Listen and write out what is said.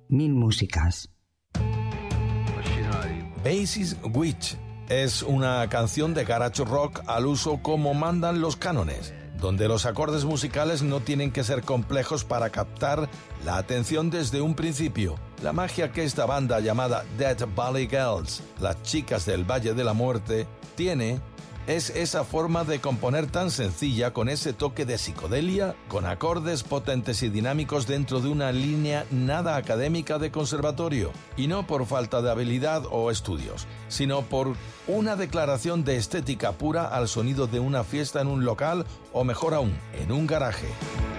Mil músicas. Basis Witch es una canción de garage rock al uso como mandan los cánones, donde los acordes musicales no tienen que ser complejos para captar la atención desde un principio. La magia que esta banda llamada Dead Valley Girls, las chicas del Valle de la Muerte, tiene es esa forma de componer tan sencilla, con ese toque de psicodelia, con acordes potentes y dinámicos dentro de una línea nada académica de conservatorio, y no por falta de habilidad o estudios, sino por una declaración de estética pura al sonido de una fiesta en un local o, mejor aún, en un garaje.